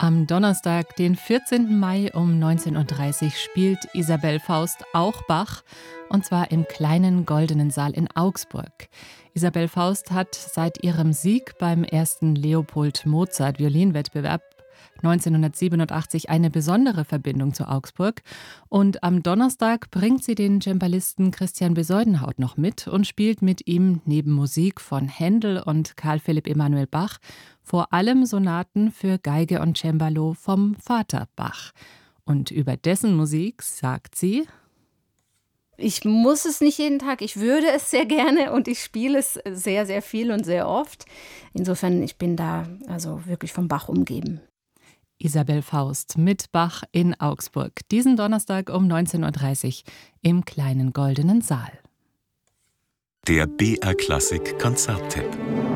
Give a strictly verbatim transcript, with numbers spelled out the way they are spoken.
Am Donnerstag, den vierzehnten Mai um neunzehn Uhr dreißig spielt Isabell Faust auch Bach, und zwar im kleinen Goldenen Saal in Augsburg. Isabell Faust hat seit ihrem Sieg beim ersten Leopold Mozart Violinwettbewerb neunzehnhundertsiebenundachtzig eine besondere Verbindung zu Augsburg, und am Donnerstag bringt sie den Cembalisten Christian Besuidenhout noch mit und spielt mit ihm neben Musik von Händel und Karl Philipp Emanuel Bach vor allem Sonaten für Geige und Cembalo vom Vater Bach. Und über dessen Musik sagt sie: Ich muss es nicht jeden Tag, ich würde es sehr gerne und ich spiele es sehr, sehr viel und sehr oft. Insofern, ich bin da also wirklich vom Bach umgeben. Isabell Faust mit Bach in Augsburg, diesen Donnerstag um neunzehn Uhr dreißig im kleinen Goldenen Saal. Der B R Klassik Konzerttipp.